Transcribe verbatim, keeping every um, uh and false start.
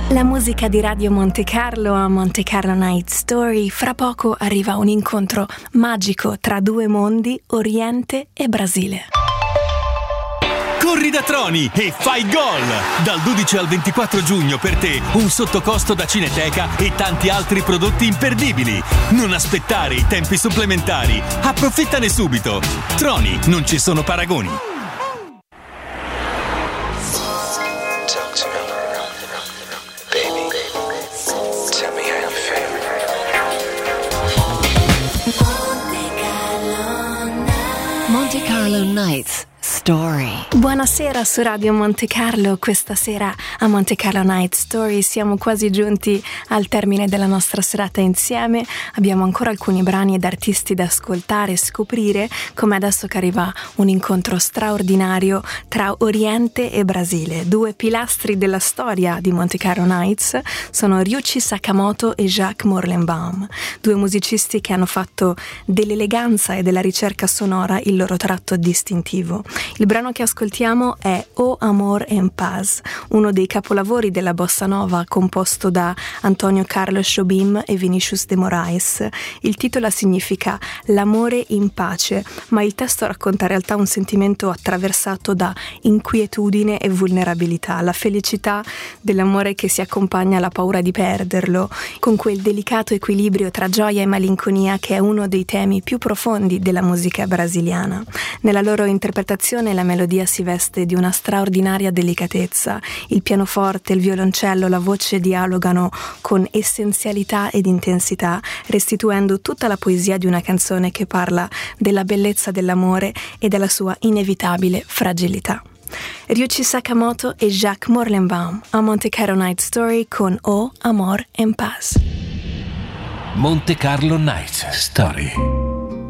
La musica di Radio Monte Carlo a Monte Carlo Night Story. Fra poco arriva un incontro magico tra due mondi, Oriente e Brasile. Corri da Troni e fai gol! Dal dodici al ventiquattro giugno per te un sottocosto da Cineteca e tanti altri prodotti imperdibili. Non aspettare i tempi supplementari. Approfittane subito. Troni, non ci sono paragoni. Monte Carlo Nights Story. Buonasera su Radio Monte Carlo. Questa sera a Monte Carlo Night Story siamo quasi giunti al termine della nostra serata insieme. Abbiamo ancora alcuni brani ed artisti da ascoltare e scoprire, come adesso che arriva un incontro straordinario tra Oriente e Brasile. Due pilastri della storia di Monte Carlo Nights sono Ryuichi Sakamoto e Jacques Morlenbaum, due musicisti che hanno fatto dell'eleganza e della ricerca sonora il loro tratto distintivo. Il brano che ascoltiamo è O Amor en Paz, uno dei capolavori della bossa nova composto da Antonio Carlos Jobim e Vinicius de Moraes. Il titolo significa L'amore in pace, ma il testo racconta in realtà un sentimento attraversato da inquietudine e vulnerabilità, la felicità dell'amore che si accompagna alla paura di perderlo, con quel delicato equilibrio tra gioia e malinconia che è uno dei temi più profondi della musica brasiliana. Nella loro interpretazione la melodia si veste di una straordinaria delicatezza. Il pianoforte, il violoncello, la voce dialogano con essenzialità ed intensità, restituendo tutta la poesia di una canzone che parla della bellezza dell'amore e della sua inevitabile fragilità. Ryuichi Sakamoto e Jacques Morlenbaum a Monte Carlo Night Story con O Amor en Paz. Monte Carlo Night Story.